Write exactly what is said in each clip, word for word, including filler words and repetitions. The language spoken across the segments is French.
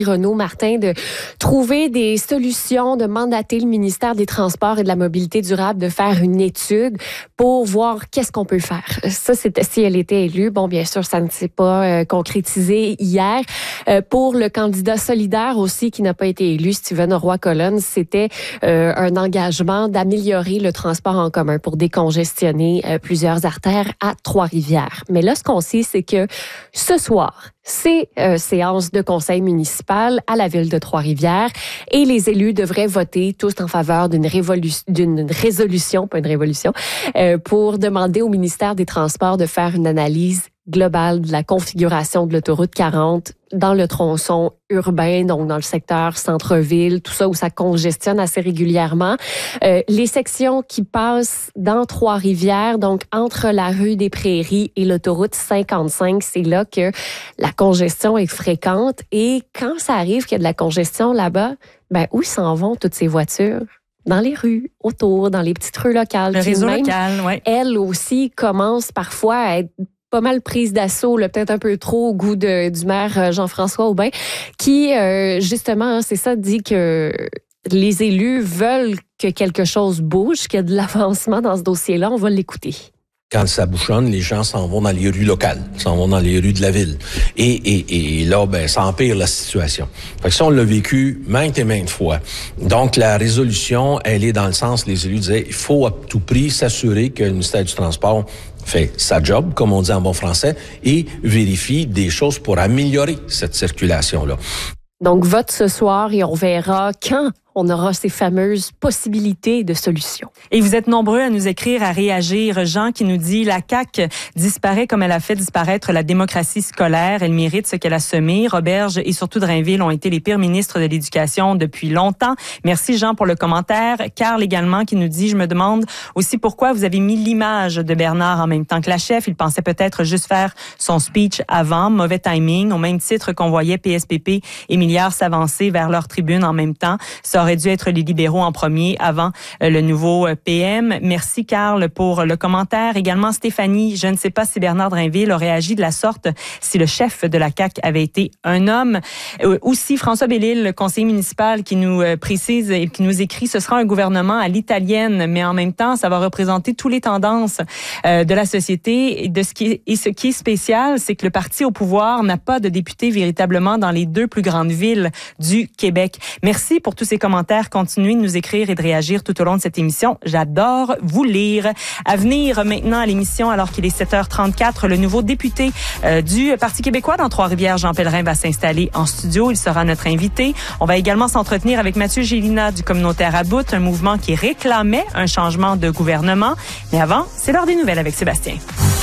Renaud Martin de trouver des solutions, de mandater le ministère des Transports et de la Mobilité durable de faire une étude pour voir qu'est-ce qu'on peut faire. Ça, c'était si elle était élue. Bon, bien sûr, ça ne s'est pas euh, concrétisé hier. Euh, pour le candidat solidaire aussi qui n'a pas été élu, Stephen Roy-Colonne, c'était euh, un engagement d'améliorer le transport en commun pour décongestionner euh, plusieurs artères à Trois-Rivières. Mais là, ce qu'on sait, c'est que ce soir, c'est euh, séance de conseil municipal à la ville de Trois-Rivières et les élus devraient voter tous en faveur d'une, révolu- d'une résolution, pas une révolution, euh, pour demander au ministère des Transports de faire une analyse globale de la configuration de l'autoroute quarante dans le tronçon urbain, donc dans le secteur centre-ville, tout ça où ça congestionne assez régulièrement. Euh, les sections qui passent dans Trois-Rivières, donc entre la rue des Prairies et l'autoroute cinquante-cinq, c'est là que la congestion est fréquente. Et quand ça arrive qu'il y a de la congestion là-bas, ben où s'en vont toutes ces voitures? Dans les rues, autour, dans les petites rues locales. Le réseau même, local, oui. Elles aussi commencent parfois à être pas mal prise d'assaut, là, peut-être un peu trop au goût de, du maire Jean-François Aubin, qui, euh, justement, c'est ça, dit que les élus veulent que quelque chose bouge, qu'il y a de l'avancement dans ce dossier-là. On va l'écouter. Quand ça bouchonne, les gens s'en vont dans les rues locales, s'en vont dans les rues de la ville. Et, et, et là, ben, ça empire la situation. Fait que ça, on l'a vécu maintes et maintes fois. Donc, la résolution, elle est dans le sens, les élus disaient, il faut à tout prix s'assurer que le ministère du Transport fait sa job, comme on dit en bon français, et vérifie des choses pour améliorer cette circulation-là. Donc, vote ce soir et on verra quand on aura ces fameuses possibilités de solutions. Et vous êtes nombreux à nous écrire, à réagir. Jean qui nous dit « La C A Q disparaît comme elle a fait disparaître la démocratie scolaire. Elle mérite ce qu'elle a semé. Roberge et surtout Drainville ont été les pires ministres de l'Éducation depuis longtemps. » Merci Jean pour le commentaire. Carl également qui nous dit « Je me demande aussi pourquoi vous avez mis l'image de Bernard en même temps que la chef. Il pensait peut-être juste faire son speech avant. Mauvais timing. Au même titre qu'on voyait P S P P et Milliards s'avancer vers leur tribune en même temps. Ça aurait dû être les libéraux en premier avant le nouveau P M. Merci, Carl, pour le commentaire. Également, Stéphanie, je ne sais pas si Bernard Drainville aurait agi de la sorte si le chef de la C A Q avait été un homme. Euh, aussi, François Bellil, le conseiller municipal, qui nous euh, précise et qui nous écrit, ce sera un gouvernement à l'italienne, mais en même temps, ça va représenter toutes les tendances euh, de la société. Et, de ce qui est, et ce qui est spécial, c'est que le parti au pouvoir n'a pas de députés véritablement dans les deux plus grandes villes du Québec. Merci pour tous ces commentaires. Continuez de nous écrire et de réagir tout au long de cette émission. J'adore vous lire. À venir maintenant à l'émission, alors qu'il est sept heures trente-quatre, le nouveau député euh, du Parti québécois dans Trois-Rivières, Jean Pellerin, va s'installer en studio. Il sera notre invité. On va également s'entretenir avec Mathieu Gélina du Communautaire à Bout, un mouvement qui réclamait un changement de gouvernement. Mais avant, c'est l'heure des nouvelles avec Sébastien.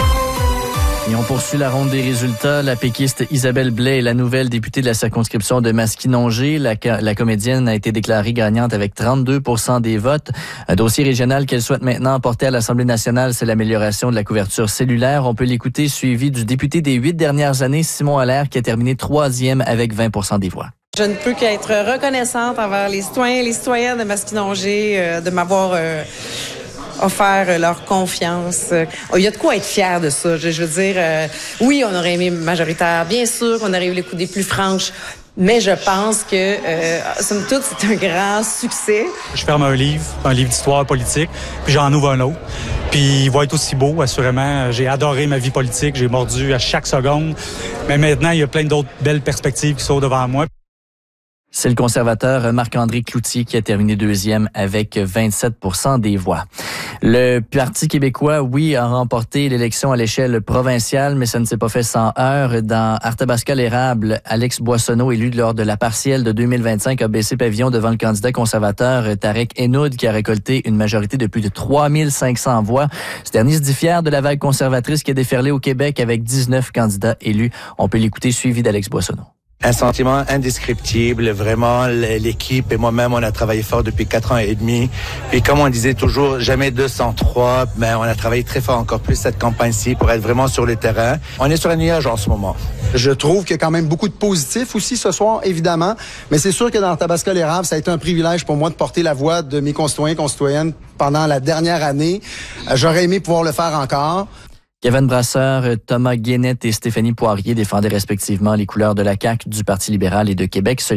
Et on poursuit la ronde des résultats. La péquiste Isabelle Blais est la nouvelle députée de la circonscription de Masquinongé. La, la comédienne a été déclarée gagnante avec trente-deux pour cent des votes. Un dossier régional qu'elle souhaite maintenant porter à l'Assemblée nationale, c'est l'amélioration de la couverture cellulaire. On peut l'écouter, suivi du député des huit dernières années, Simon Allaire, qui a terminé troisième avec vingt pour cent des voix. Je ne peux qu'être reconnaissante envers les citoyens et les citoyennes de Masquinongé euh, de m'avoir euh, offert leur confiance. Il y a de quoi être fier de ça. Je, je veux dire, euh, oui, on aurait aimé majoritaire, bien sûr, qu'on aurait eu les coups des plus franches, mais je pense que, euh, somme toute, c'est un grand succès. Je ferme un livre, un livre d'histoire politique, puis j'en ouvre un autre. Puis il va être aussi beau, assurément. J'ai adoré ma vie politique, j'ai mordu à chaque seconde. Mais maintenant, il y a plein d'autres belles perspectives qui sont devant moi. C'est le conservateur Marc-André Cloutier qui a terminé deuxième avec vingt-sept pour cent des voix. Le Parti québécois, oui, a remporté l'élection à l'échelle provinciale, mais ça ne s'est pas fait sans heurts. Dans Arthabasca-l'Érable, Alex Boissonneau, élu lors de la partielle de deux mille vingt-cinq, a baissé pavillon devant le candidat conservateur Tarek Enoud, qui a récolté une majorité de plus de trois mille cinq cents voix. Ce dernier se dit fier de la vague conservatrice qui a déferlé au Québec avec dix-neuf candidats élus. On peut l'écouter, suivi d'Alex Boissonneau. Un sentiment indescriptible, vraiment, l'équipe et moi-même, on a travaillé fort depuis quatre ans et demi. Puis comme on disait toujours, jamais deux cent trois, mais on a travaillé très fort encore plus cette campagne-ci pour être vraiment sur le terrain. On est sur un nuage en ce moment. Je trouve qu'il y a quand même beaucoup de positifs aussi ce soir, évidemment. Mais c'est sûr que dans Arthabasca-l'Érable, ça a été un privilège pour moi de porter la voix de mes concitoyens et concitoyennes pendant la dernière année. J'aurais aimé pouvoir le faire encore. Kevin Brasseur, Thomas Guénette et Stéphanie Poirier défendaient respectivement les couleurs de la C A Q, du Parti libéral et de Québec